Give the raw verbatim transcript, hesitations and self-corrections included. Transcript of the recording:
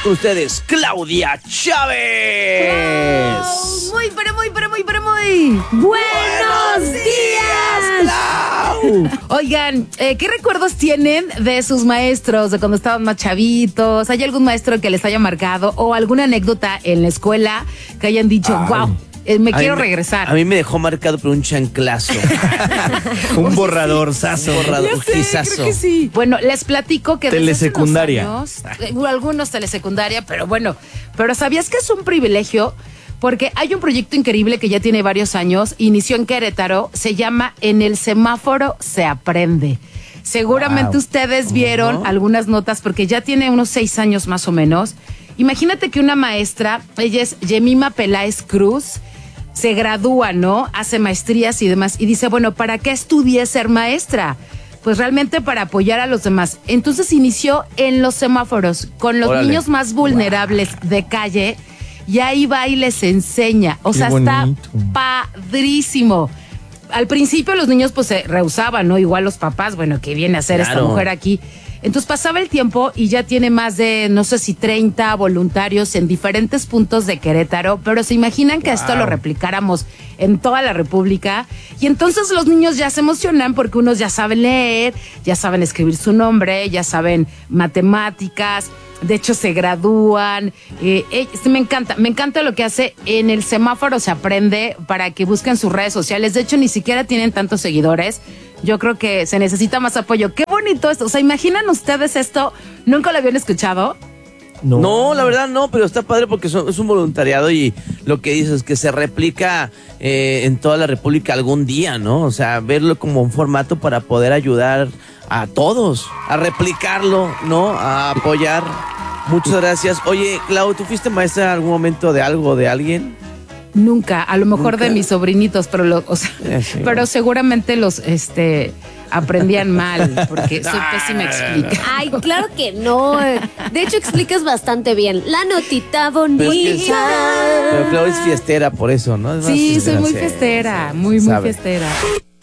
con ustedes, Claudia Chávez. Clau. Muy, pero muy, pero muy, pero muy. ¡Buenos días! Clau. Oigan, eh, ¿qué recuerdos tienen de sus maestros, de cuando estaban más chavitos? ¿Hay algún maestro que les haya marcado o alguna anécdota en la escuela que hayan dicho, Ay. wow, eh, me A quiero mí me- regresar? A mí me dejó marcado por un chanclazo. Un borradorzazo. Un borrador, Ya un sé, gizazo. creo que sí. Bueno, les platico que desde Telesecundaria. hace unos años, eh, algunos telesecundaria, pero bueno, pero ¿sabías que es un privilegio? Porque hay un proyecto increíble que ya tiene varios años, inició en Querétaro, se llama En el semáforo se aprende. Seguramente Wow. ustedes vieron Ujú. algunas notas porque ya tiene unos seis años más o menos. Imagínate que una maestra, ella es Yemima Peláez Cruz, se gradúa, ¿no? Hace maestrías y demás. Y dice, bueno, ¿para qué estudié ser maestra? Pues realmente para apoyar a los demás. Entonces inició en los semáforos con los Órale. niños más vulnerables de calle. Y ahí va y les enseña. O Qué sea, bonito. está padrísimo. Al principio los niños pues se rehusaban, ¿no? Igual los papás, bueno, ¿qué viene a hacer esta Claro. mujer aquí? Entonces pasaba el tiempo y ya tiene más de, no sé si treinta voluntarios en diferentes puntos de Querétaro, pero se imaginan que esto lo replicáramos en toda la República. Y entonces los niños ya se emocionan porque unos ya saben leer, ya saben escribir su nombre, ya saben matemáticas. De hecho, se gradúan. Eh, eh, este, me encanta, me encanta lo que hace En el semáforo se aprende para que busquen sus redes sociales. De hecho, ni siquiera tienen tantos seguidores. Yo creo que se necesita más apoyo. Qué bonito esto. O sea, ¿imaginan ustedes esto? ¿Nunca lo habían escuchado? No, la verdad no, pero está padre porque son- es un voluntariado y lo que dices es que se replica eh, en toda la República algún día, ¿no? O sea, verlo como un formato para poder ayudar a todos, a replicarlo, ¿no? A apoyar. Muchas gracias. Oye, Clau, ¿tú fuiste maestra en algún momento de algo, de alguien? Nunca. A lo mejor ¿Nunca? de mis sobrinitos, pero lo, o sea, Eh, sí, pero bueno. seguramente los este aprendían mal, porque soy pésima explica. Ay, claro que no. De hecho, explicas bastante bien. La notita bonita. Pero es que es- Pero Clau es fiestera por eso, ¿no? Es más Sí, soy muy sí, fiestera, sí, muy, muy sabe. fiestera.